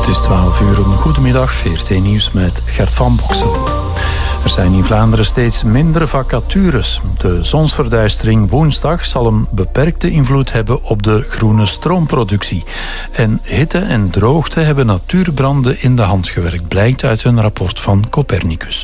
Het is 12 uur, een goedemiddag, VRT Nieuws met Gert van Boksen. Er zijn in Vlaanderen steeds minder vacatures. De zonsverduistering woensdag zal een beperkte invloed hebben op de groene stroomproductie. En hitte en droogte hebben natuurbranden in de hand gewerkt, blijkt uit een rapport van Copernicus.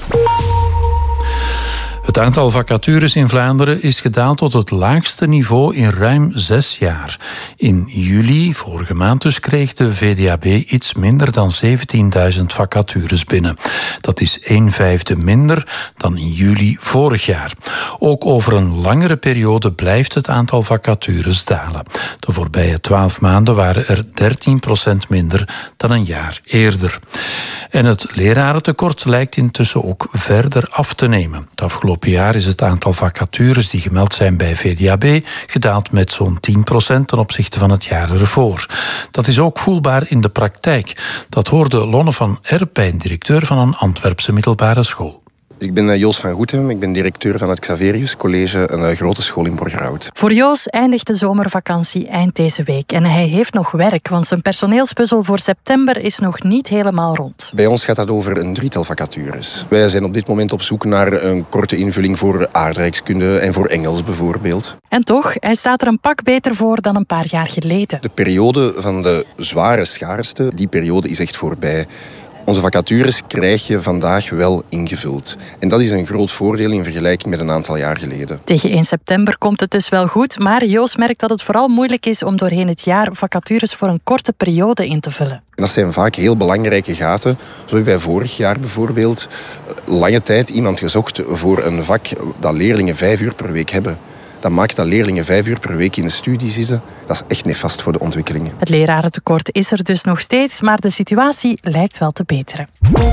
Het aantal vacatures in Vlaanderen is gedaald tot het laagste niveau in ruim 6 jaar. In juli, vorige maand dus, kreeg de VDAB iets minder dan 17.000 vacatures binnen. Dat is 1/5 minder dan in juli vorig jaar. Ook over een langere periode blijft het aantal vacatures dalen. De voorbije 12 maanden waren er 13% minder dan een jaar eerder. En het lerarentekort lijkt intussen ook verder af te nemen. Het afgelopen jaar is het aantal vacatures die gemeld zijn bij VDAB gedaald met zo'n 10% ten opzichte van het jaar ervoor. Dat is ook voelbaar in de praktijk. Dat hoorde Lonne van Erpijn, directeur van een Antwerpse middelbare school. Ik ben Joos van Goethem, ik ben directeur van het Xaverius College, een grote school in Borgerhout. Voor Joos eindigt de zomervakantie eind deze week en hij heeft nog werk, want zijn personeelspuzzel voor september is nog niet helemaal rond. Bij ons gaat dat over een 3-tal vacatures. Wij zijn op dit moment op zoek naar een korte invulling voor aardrijkskunde en voor Engels bijvoorbeeld. En toch, hij staat er een pak beter voor dan een paar jaar geleden. De periode van de zware schaarste, die periode is echt voorbij. Onze vacatures krijg je vandaag wel ingevuld. En dat is een groot voordeel in vergelijking met een aantal jaar geleden. Tegen 1 september komt het dus wel goed, maar Joos merkt dat het vooral moeilijk is om doorheen het jaar vacatures voor een korte periode in te vullen. En dat zijn vaak heel belangrijke gaten. Zo hebben wij vorig jaar bijvoorbeeld lange tijd iemand gezocht voor een vak dat leerlingen 5 uur per week hebben. Dat maakt dat leerlingen 5 uur per week in de studie zitten. Dat is echt nefast voor de ontwikkelingen. Het lerarentekort is er dus nog steeds, maar de situatie lijkt wel te beteren.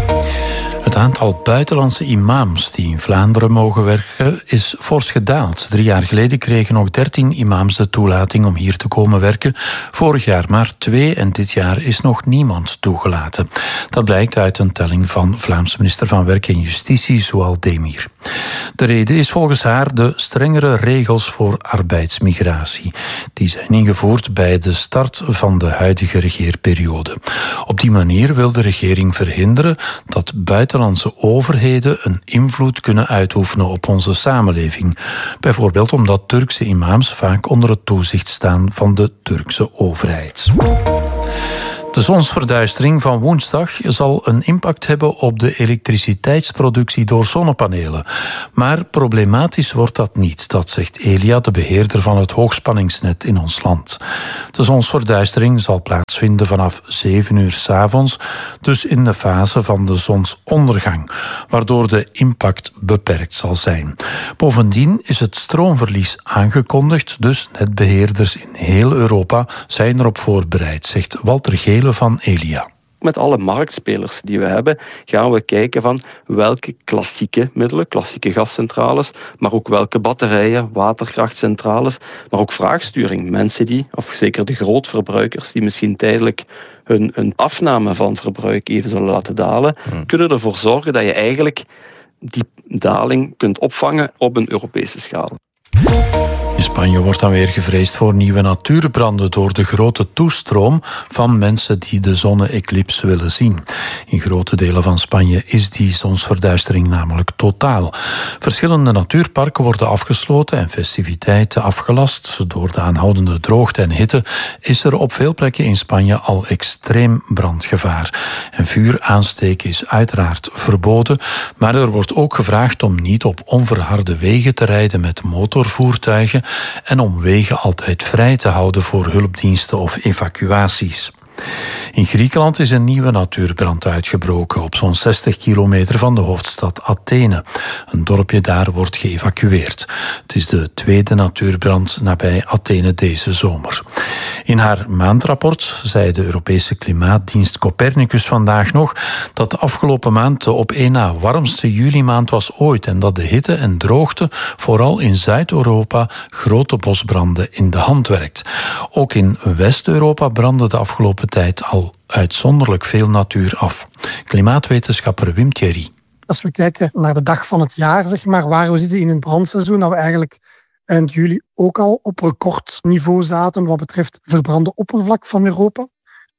Het aantal buitenlandse imams die in Vlaanderen mogen werken is fors gedaald. 3 jaar geleden kregen nog 13 imams de toelating om hier te komen werken. Vorig jaar maar 2 en dit jaar is nog niemand toegelaten. Dat blijkt uit een telling van Vlaams minister van Werk en Justitie, Zoual Demir. De reden is volgens haar de strengere regels voor arbeidsmigratie. Die zijn ingevoerd bij de start van de huidige regeerperiode. Op die manier wil de regering verhinderen dat buitenlandse overheden een invloed kunnen uitoefenen op onze samenleving. Bijvoorbeeld omdat Turkse imams vaak onder het toezicht staan van de Turkse overheid. De zonsverduistering van woensdag zal een impact hebben op de elektriciteitsproductie door zonnepanelen. Maar problematisch wordt dat niet, dat zegt Elia, de beheerder van het hoogspanningsnet in ons land. De zonsverduistering zal plaatsvinden vanaf 7 uur 's avonds, dus in de fase van de zonsondergang, waardoor de impact beperkt zal zijn. Bovendien is het stroomverlies aangekondigd, dus netbeheerders in heel Europa zijn erop voorbereid, zegt Walter Gele van Elia. Met alle marktspelers die we hebben, gaan we kijken van welke klassieke middelen, klassieke gascentrales, maar ook welke batterijen, waterkrachtcentrales, maar ook vraagsturing. Mensen die, of zeker de grootverbruikers, die misschien tijdelijk hun afname van verbruik even zullen laten dalen, kunnen ervoor zorgen dat je eigenlijk die daling kunt opvangen op een Europese schaal. In Spanje wordt dan weer gevreesd voor nieuwe natuurbranden door de grote toestroom van mensen die de zonne-eclips willen zien. In grote delen van Spanje is die zonsverduistering namelijk totaal. Verschillende natuurparken worden afgesloten en festiviteiten afgelast. Door de aanhoudende droogte en hitte is er op veel plekken in Spanje al extreem brandgevaar. En vuur aansteken is uiteraard verboden, maar er wordt ook gevraagd om niet op onverharde wegen te rijden met motorvoertuigen en om wegen altijd vrij te houden voor hulpdiensten of evacuaties. In Griekenland is een nieuwe natuurbrand uitgebroken op zo'n 60 kilometer van de hoofdstad Athene. Een dorpje daar wordt geëvacueerd. Het is de tweede natuurbrand nabij Athene deze zomer. In haar maandrapport zei de Europese klimaatdienst Copernicus vandaag nog dat de afgelopen maand de op één na warmste juli-maand was ooit en dat de hitte en droogte vooral in Zuid-Europa grote bosbranden in de hand werkt. Ook in West-Europa brandde de afgelopen tijd al uitzonderlijk veel natuur af. Klimaatwetenschapper Wim Thierry. Als we kijken naar de dag van het jaar, zeg maar, waar we zitten in het brandseizoen, dat we eigenlijk eind juli ook al op recordniveau zaten wat betreft verbrande oppervlak van Europa.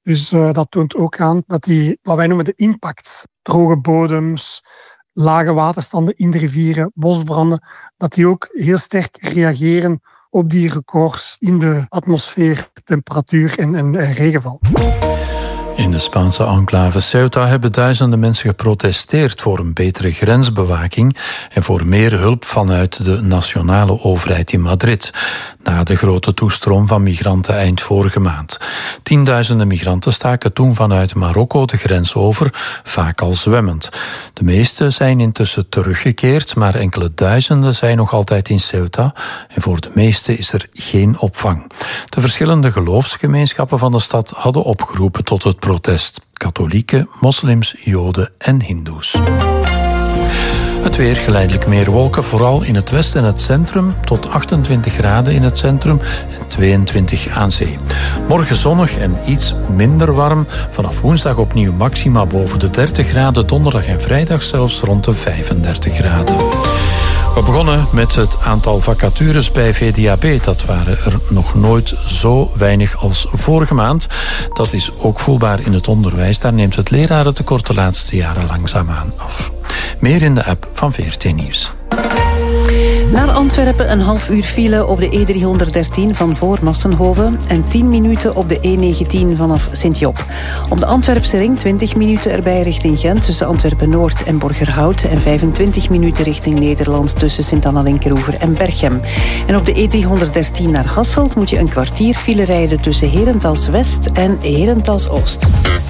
Dus dat toont ook aan dat die, wat wij noemen de impacts, droge bodems, lage waterstanden in de rivieren, bosbranden, dat die ook heel sterk reageren op die records in de atmosfeer, temperatuur en regenval. In de Spaanse enclave Ceuta hebben duizenden mensen geprotesteerd voor een betere grensbewaking en voor meer hulp vanuit de nationale overheid in Madrid, na de grote toestroom van migranten eind vorige maand. Tienduizenden migranten staken toen vanuit Marokko de grens over, vaak al zwemmend. De meeste zijn intussen teruggekeerd, maar enkele duizenden zijn nog altijd in Ceuta en voor de meeste is er geen opvang. De verschillende geloofsgemeenschappen van de stad hadden opgeroepen tot het protest. Katholieken, moslims, joden en hindoes. Het weer, geleidelijk meer wolken, vooral in het westen en het centrum, tot 28 graden in het centrum en 22 aan zee. Morgen zonnig en iets minder warm. Vanaf woensdag opnieuw maxima boven de 30 graden, donderdag en vrijdag zelfs rond de 35 graden. We begonnen met het aantal vacatures bij VDAB. Dat waren er nog nooit zo weinig als vorige maand. Dat is ook voelbaar in het onderwijs. Daar neemt het lerarentekort de laatste jaren langzaamaan af. Meer in de app van VRT Nieuws. Naar Antwerpen een half uur file op de E313 van voor Massenhoven en 10 minuten op de E19 vanaf Sint-Job. Op de Antwerpse ring 20 minuten erbij richting Gent tussen Antwerpen-Noord en Borgerhout en 25 minuten richting Nederland tussen Sint-Anna-Linkeroever en Berchem. En op de E313 naar Hasselt moet je een kwartier file rijden tussen Herentals-West en Herentals-Oost.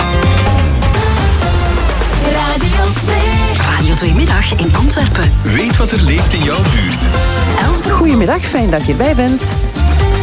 Radio 2 Middag in Antwerpen. Weet wat er leeft in jouw buurt. Goedemiddag, fijn dat je erbij bent.